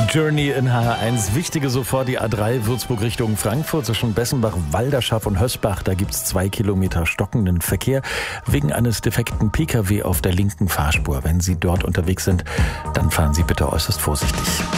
Journey in HR1. Wichtige sofort die A3 Würzburg Richtung Frankfurt zwischen Bessenbach, Walderschaff und Hösbach. Da gibt es 2 Kilometer stockenden Verkehr wegen eines defekten Pkw auf der linken Fahrspur. Wenn Sie dort unterwegs sind, dann fahren Sie bitte äußerst vorsichtig.